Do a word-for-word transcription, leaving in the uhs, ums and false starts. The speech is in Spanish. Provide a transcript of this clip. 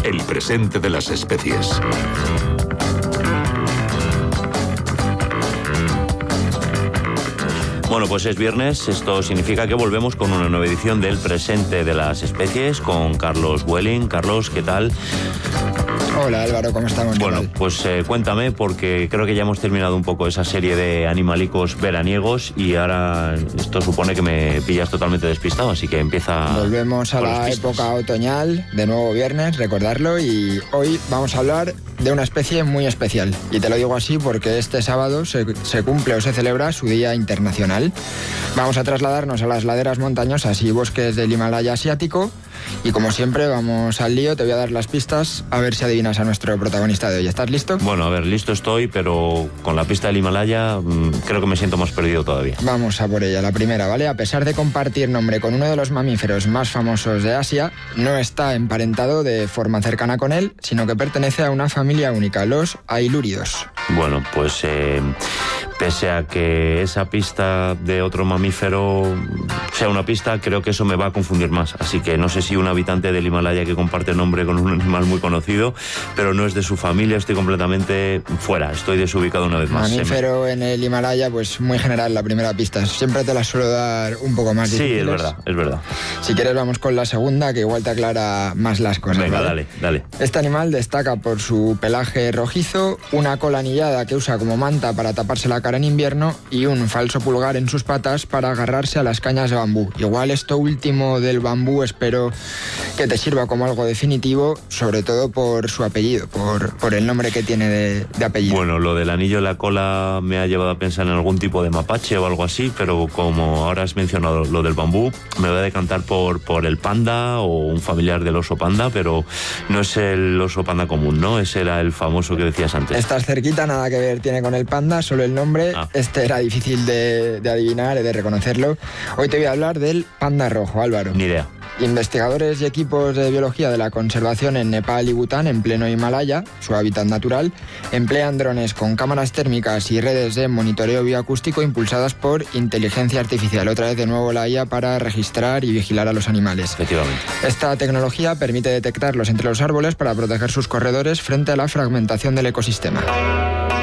el presente de las especies. Bueno, pues es viernes, esto significa que volvemos con una nueva edición del presente de las especies con Carlos Welling. Carlos, ¿qué tal? Hola Álvaro, ¿cómo estamos? Bueno, pues eh, cuéntame, porque creo que ya hemos terminado un poco esa serie de animalicos veraniegos y ahora esto supone que me pillas totalmente despistado, así que empieza... Volvemos a la época otoñal, de nuevo viernes, recordarlo, y hoy vamos a hablar de una especie muy especial. Y te lo digo así porque este sábado se, se cumple o se celebra su Día Internacional. Vamos a trasladarnos a las laderas montañosas y bosques del Himalaya asiático. Y como siempre, vamos al lío, te voy a dar las pistas, a ver si adivinas a nuestro protagonista de hoy. ¿Estás listo? Bueno, a ver, listo estoy, pero con la pista del Himalaya mmm, creo que me siento más perdido todavía. Vamos a por ella, la primera, ¿vale? A pesar de compartir nombre con uno de los mamíferos más famosos de Asia, no está emparentado de forma cercana con él, sino que pertenece a una familia única, los ailúridos. Bueno, pues... Eh... Pese a que esa pista de otro mamífero sea una pista, creo que eso me va a confundir más. Así que no sé si un habitante del Himalaya que comparte nombre con un animal muy conocido, pero no es de su familia, estoy completamente fuera, estoy desubicado una vez más. Mamífero en el Himalaya, pues muy general la primera pista. Siempre te la suelo dar un poco más difíciles. Sí, es verdad, es verdad. Si quieres vamos con la segunda, que igual te aclara más las cosas. Venga, ¿vale? dale, dale. Este animal destaca por su pelaje rojizo, una cola anillada que usa como manta para taparse la cara en invierno y un falso pulgar en sus patas para agarrarse a las cañas de bambú. Igual esto último del bambú espero que te sirva como algo definitivo, sobre todo por su apellido, por, por el nombre que tiene de, de apellido. Bueno, lo del anillo en la cola me ha llevado a pensar en algún tipo de mapache o algo así, pero como ahora has mencionado lo del bambú, me voy a decantar por, por el panda o un familiar del oso panda, pero no es el oso panda común, ¿no? Ese era el famoso que decías antes. Estás cerquita, nada que ver tiene con el panda, solo el nombre. Ah. Este era difícil de, de adivinar y de reconocerlo. Hoy te voy a hablar del panda rojo, Álvaro. Ni idea. Investigadores y equipos de biología de la conservación en Nepal y Bután, en pleno Himalaya, su hábitat natural, emplean drones con cámaras térmicas y redes de monitoreo bioacústico impulsadas por inteligencia artificial. Otra vez de nuevo la I A para registrar y vigilar a los animales. Efectivamente. Esta tecnología permite detectarlos entre los árboles para proteger sus corredores frente a la fragmentación del ecosistema.